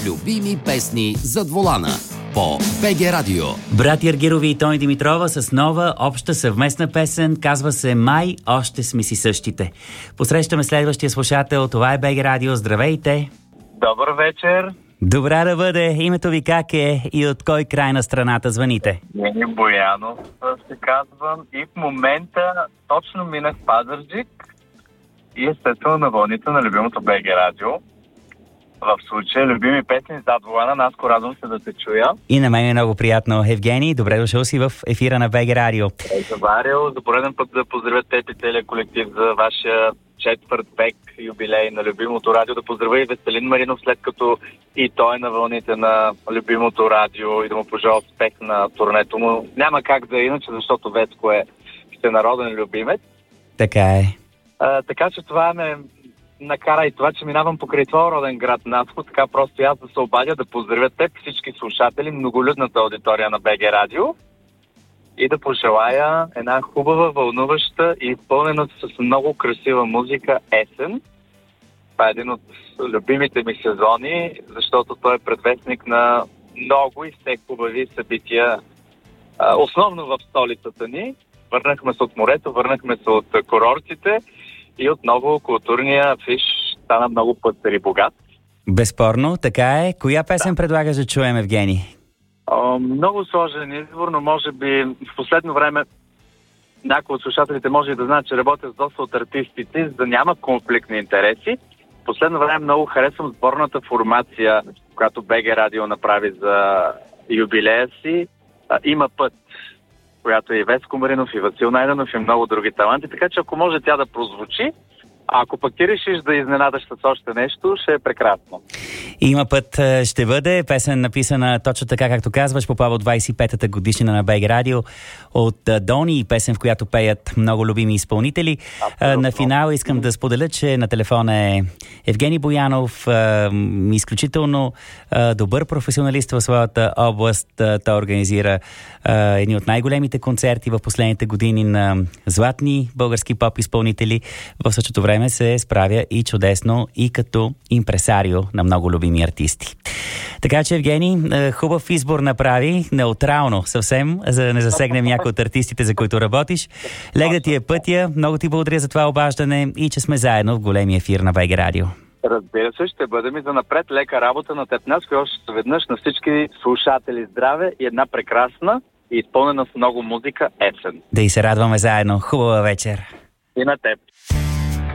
любими песни зад волана по БГ Радио. Братя Аргирови и Тони Димитрова с нова обща съвместна песен, казва се "Май още сме си същите". Посрещаме следващия слушател, това е БГ Радио, здравейте! Добър вечер! Добра да бъде, името ви как е и от кой край на страната звъните? Ени Боянов се казвам и в момента точно минах Пазарджик и естествено на вълните на любимото БГ Радио. В случая любими песни зад волана, Наско, радвам се да те чуя. И на мен е много приятно. Евгений, добре дошъл си в ефира на БГ Радио. Заварил, за пореден път да поздравя теб и целия колектив за вашия четвърт век юбилей на любимото радио. Да поздравя и Веселин Маринов, след като и той е на вълните на любимото радио, и да му пожелая успех на турнето му. Няма как да е иначе, защото Веско е всенароден любимец. Така е. Така че това ме накара и това, че минавам покрай твоя роден град Наско, така просто аз да се обадя, да поздравя теб, всички слушатели, многолюдната аудитория на БГ Радио и да пожелая една хубава, вълнуваща и изпълнена с много красива музика есен. Това е един от любимите ми сезони, защото той е предвестник на много и все хубави събития, основно в столицата ни. Върнахме се от морето, върнахме се от курортите и отново културния афиш стана много пъстър и богат. Безспорно, така е. Коя песен предлагаш да чуем, Евгений? Много сложен избор, но може би в последно време някои от слушателите може и да знаят, че работя с доста от артистите, за да няма конфликт на интереси. В последно време много харесвам сборната формация, която БГ Радио направи за юбилея си. Има път, която е и Веско Маринов, и Васил Найденов, и много други таланти. Така че ако може тя да прозвучи, а ако пък ти решиш да изненадаш с още нещо, ще е прекрасно. Има път ще бъде песен написана точно така, както казваш, по повод 25-та годишнина на БГ Радио от Дони, песен, в която пеят много любими изпълнители. На финал искам да споделя, че на телефона е Евгений Боянов, изключително добър професионалист в своята област. Той организира едни от най-големите концерти в последните години на златни български поп-изпълнители. В същото време се справя и чудесно и като импресарио на много любими артисти. Така че, Евгений, хубав избор направи, неутрално съвсем, за да не засегнем някои от артистите, за които работиш. Лег да ти е пътя, много ти благодаря за това обаждане и че сме заедно в големия ефир на БГ Радио. Разбира се, ще бъдем и за напред. Лека работа на теб, Наско, и още веднъж на всички слушатели здраве и една прекрасна и изпълнена с много музика есен. Да и се радваме заедно. Хубава вечер. И на теб.